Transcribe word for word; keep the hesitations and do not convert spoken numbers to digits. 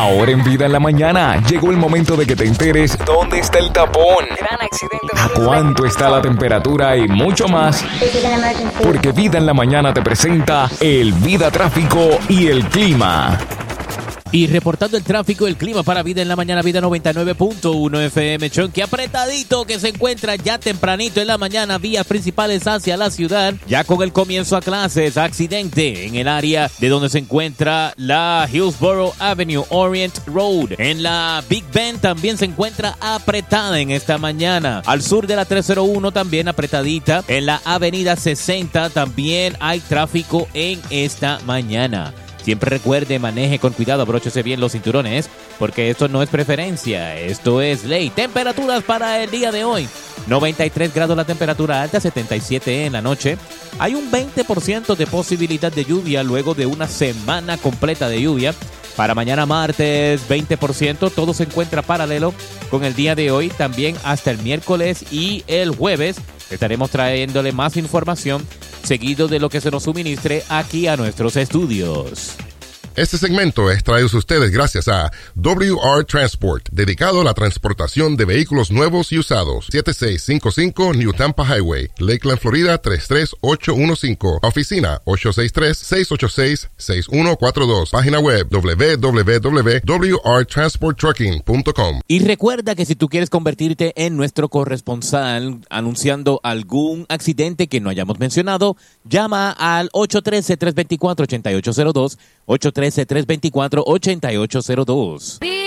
Ahora en Vida en la Mañana llegó el momento de que te enteres dónde está el tapón, Gran accidente. a cuánto está la temperatura y mucho más. Porque Vida en la Mañana te presenta el Vida Tráfico y el Clima. Y reportando el tráfico y el clima para Vida en la Mañana, Vida noventa y nueve punto uno F M. Chonky apretadito que se encuentra ya tempranito en la mañana, vías principales hacia la ciudad, ya con el comienzo a clases. Accidente en el área de donde se encuentra la Hillsborough Avenue, Orient Road. En la Big Bend también se encuentra apretada en esta mañana. Al sur de la trescientos uno también apretadita. En la avenida sesenta también hay tráfico en esta mañana. Siempre recuerde, maneje con cuidado, abróchese bien los cinturones, porque esto no es preferencia, esto es ley. Temperaturas para el día de hoy. noventa y tres grados la temperatura alta, setenta y siete en la noche. Hay un veinte por ciento de posibilidad de lluvia luego de una semana completa de lluvia. Para mañana martes, veinte por ciento. Todo se encuentra paralelo con el día de hoy. También hasta el miércoles y el jueves estaremos trayéndole más información seguido de lo que se nos suministre aquí a nuestros estudios. Este segmento es traído a ustedes gracias a W R Transport, dedicado a la transportación de vehículos nuevos y usados. siete seis cinco cinco New Tampa Highway, Lakeland, Florida tres tres ocho uno cinco. Oficina ocho seis tres, seis ocho seis, seis uno cuatro dos. Página web w w w punto w r transport trucking punto com. Y recuerda que si tú quieres convertirte en nuestro corresponsal anunciando algún accidente que no hayamos mencionado, llama al ocho uno tres, tres dos cuatro, ocho ocho cero dos, ocho uno tres, tres dos cuatro, ocho ocho cero dos.